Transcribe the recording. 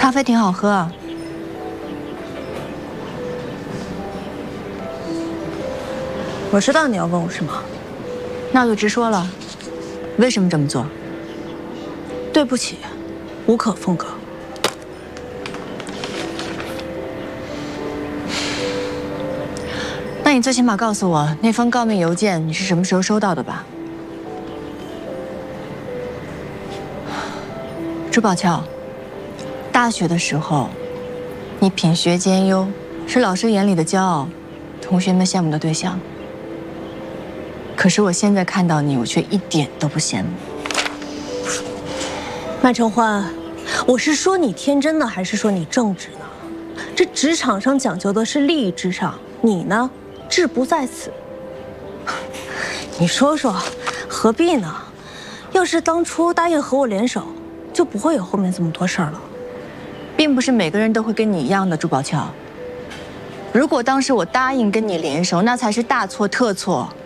咖啡挺好喝啊。 我知道你要问我什么， 那我就直说了，为什么这么做？ 对不起，无可奉告。 那你最起码告诉我那封告密邮件你是什么时候收到的吧？朱宝俏，大学的时候，你品学兼优，是老师眼里的骄傲，同学们羡慕的对象。可是我现在看到你，我却一点都不羡慕。 麦承欢，我是说你天真呢，还是说你正直呢？这职场上讲究的是利益至上，你呢，志不在此。你说说，何必呢？要是当初答应和我联手，就不会有后面这么多事儿了。 并不是每个人都会跟你一样的，朱宝俏。如果当时我答应跟你联手，那才是大错特错。